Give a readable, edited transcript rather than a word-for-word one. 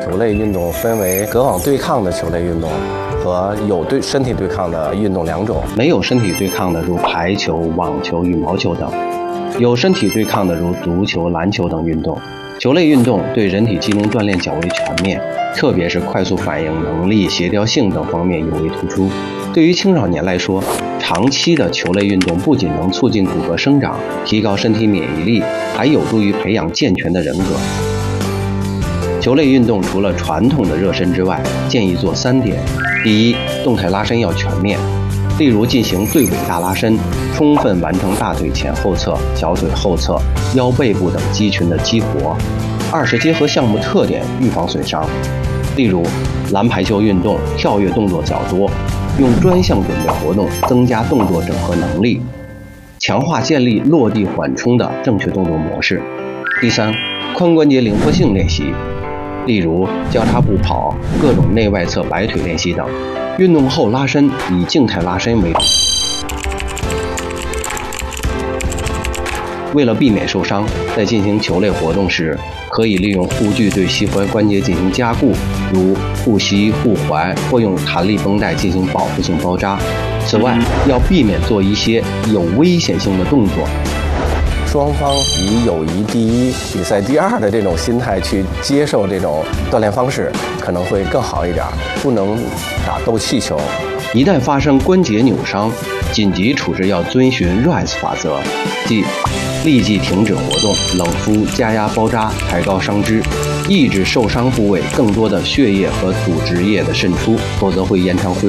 球类运动分为隔网对抗的球类运动和有身体对抗的运动两种。 没有身体对抗的如排球、网球、羽毛球等；有身体对抗的如足球、篮球等运动。球类运动对人体机能锻炼较为全面，特别是快速反应能力、协调性等方面尤为突出。对于青少年来说，长期的球类运动不仅能促进骨骼生长，提高身体免疫力，还有助于培养健全的人格。球类运动除了传统的热身之外，建议做3点：第一，动态拉伸要全面，例如进行对尾大拉伸，充分完成大腿前后侧、小腿后侧、腰背部等肌群的激活。二是结合项目特点预防损伤，例如篮排球运动跳跃动作较多，用专项准备活动增加动作整合能力，强化建立落地缓冲的正确动作模式。第三，髋关节灵活性练习，例如交叉步跑、各种内外侧摆腿练习等。运动后拉伸以静态拉伸为主。为了避免受伤，在进行球类活动时，可以利用护具对膝踝关节进行加固，如护膝、护踝，或用弹力绷带进行保护性包扎。此外，要避免做一些有危险性的动作。 双方以友谊第一、比赛第二的这种心态去接受这种锻炼方式，可能会更好一点。不能打斗气球。 一旦发生关节扭伤，紧急处置要遵循 RICE 法则，即立即停止活动，冷敷、加压包扎，抬高伤肢，抑制受伤部位更多的血液和组织液的渗出，否则会延长恢复